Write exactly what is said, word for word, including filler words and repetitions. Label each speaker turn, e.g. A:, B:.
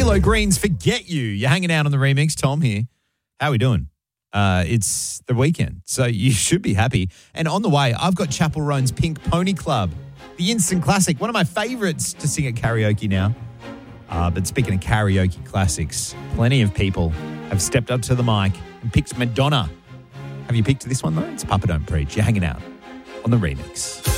A: CeeLo Green's Forget You. You're hanging out on the remix. Tom here. How are we doing? Uh, it's the weekend, so you should be happy. And on the way, I've got Chapel Roan's Pink Pony Club, the instant classic, one of my favourites to sing at karaoke now. Uh, but speaking of karaoke classics, plenty of people have stepped up to the mic and picked Madonna. Have you picked this one, though? It's Papa Don't Preach. You're hanging out on the remix.